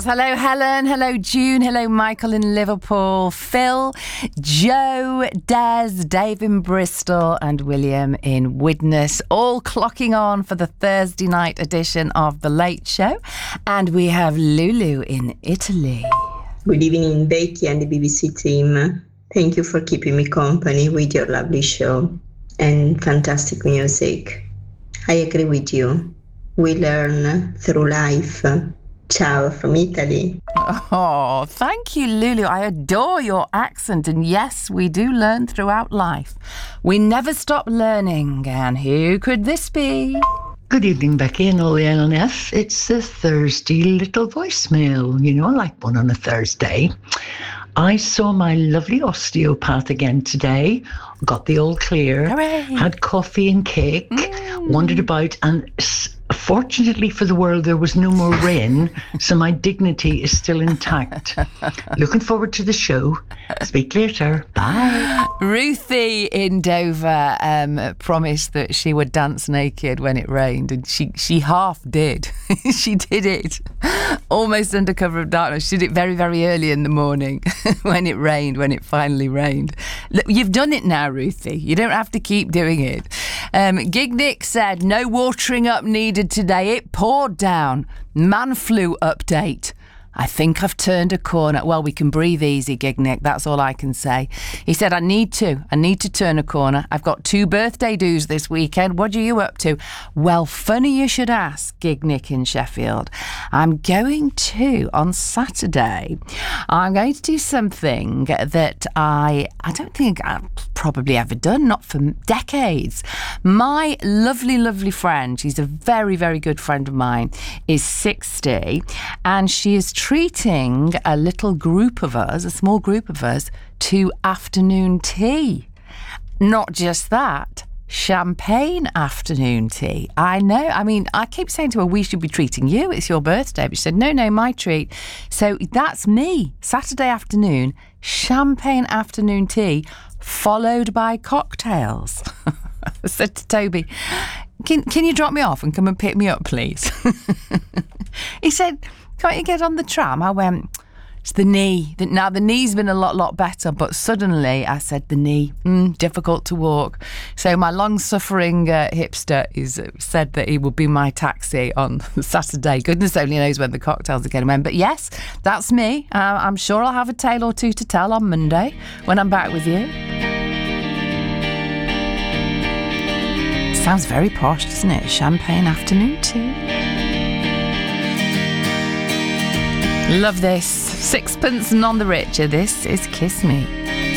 Hello, Helen. Hello, June. Hello, Michael in Liverpool. Phil, Joe, Des, Dave in Bristol, and William in Widnes, all clocking on for the Thursday night edition of The Late Show. And we have Lulu in Italy. Good evening, Becky and the BBC team. Thank you for keeping me company with your lovely show and fantastic music. I agree with you. We learn through life. Ciao from Italy. Oh, thank you, Lulu. I adore your accent. And yes, we do learn throughout life. We never stop learning. And who could this be? Good evening, Becky and all the LNF. It's a Thursday little voicemail, like one on a Thursday. I saw my lovely osteopath again today, got the all clear, Hooray. Had coffee and cake, wandered about, and fortunately for the world, there was no more rain, so my dignity is still intact. Looking forward to the show. Speak later. Bye. Ruthie in Dover promised that she would dance naked when it rained, and she half did. She did it almost under cover of darkness. She did it very, very early in the morning when it rained, when it finally rained. Look, you've done it now, Ruthie. You don't have to keep doing it. Gig Nick said, no watering up needed today. It poured down. Man flu update. I think I've turned a corner. Well, we can breathe easy, Gig Nick. That's all I can say. He said, I need to turn a corner. I've got 2 birthday dues this weekend. What are you up to? Well, funny you should ask, Gig Nick in Sheffield. I'm going to, on Saturday, I'm going to do something that I don't think I've probably ever done, not for decades. My lovely, lovely friend, she's a very, very good friend of mine, is 60, and she is treating a little group of us, a small group of us, to afternoon tea. Not just that, champagne afternoon tea. I know. I mean, I keep saying to her, we should be treating you. It's your birthday. But she said, no, my treat. So that's me. Saturday afternoon, champagne afternoon tea, followed by cocktails. I said to Toby, can you drop me off and come and pick me up, please? He said, can't you get on the tram? I went, it's the knee. Now, the knee's been a lot better, but suddenly I said, the knee, difficult to walk. So my long-suffering hipster said that he will be my taxi on Saturday. Goodness only knows when the cocktails are going to end. But yes, that's me. I'm sure I'll have a tale or two to tell on Monday when I'm back with you. Sounds very posh, doesn't it? Champagne afternoon tea. Love this. Sixpence none the richer. This is Kiss Me.